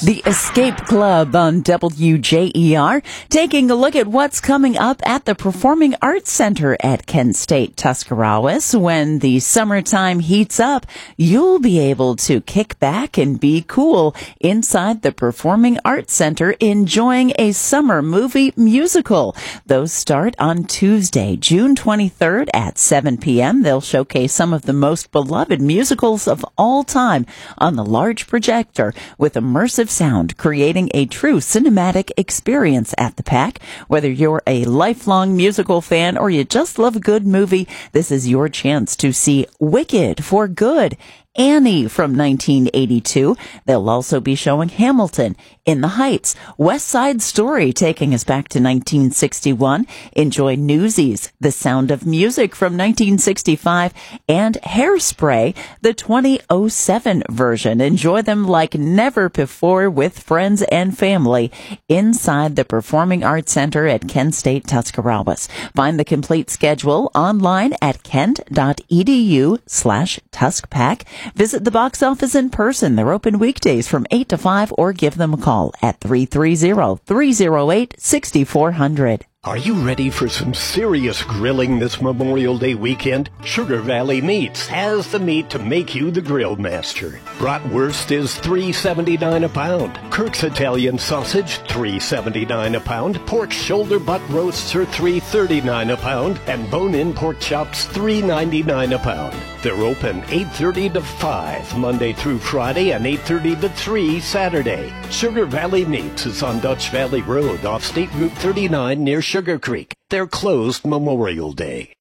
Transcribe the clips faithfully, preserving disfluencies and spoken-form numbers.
The Escape Club on W J E R, taking a look at what's coming up at the Performing Arts Center at Kent State Tuscarawas. When the summertime heats up, you'll be able to kick back and be cool inside the Performing Arts Center enjoying a summer movie musical. Those start on Tuesday, June twenty-third at seven p.m. They'll showcase some of the most beloved musicals of all time on the large projector with immersive sound, creating a true cinematic experience at the P A C. Whether you're a lifelong musical fan or you just love a good movie, this is your chance to see Wicked for Good, Annie from nineteen eighty-two. They'll also be showing Hamilton, In the Heights, West Side Story taking us back to nineteen sixty-one. Enjoy Newsies, The Sound of Music from nineteen sixty-five, and Hairspray, the twenty oh seven version. Enjoy them like never before with friends and family inside the Performing Arts Center at Kent State Tuscarawas. Find the complete schedule online at kent.edu slash tuskpack. Visit the box office in person. They're open weekdays from eight to five, or give them a call at three three zero, three zero eight, six four zero zero. Are you ready for some serious grilling this Memorial Day weekend? Sugar Valley Meats has the meat to make you the grill master. Bratwurst is three seventy-nine a pound. Kirk's Italian sausage, three seventy-nine a pound. Pork shoulder butt roasts are three thirty-nine a pound. And bone-in pork chops, three ninety-nine a pound. They're open eight thirty to five Monday through Friday and eight thirty to three Saturday. Sugar Valley Meats is on Dutch Valley Road off State Route thirty-nine near Sugar Creek. They're closed Memorial Day.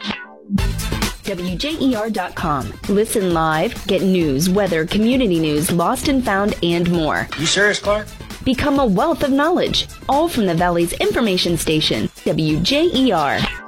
W J E R dot com. Listen live, get news, weather, community news, lost and found, and more. You serious, Clark? Become a wealth of knowledge, all from the Valley's information station, W J E R.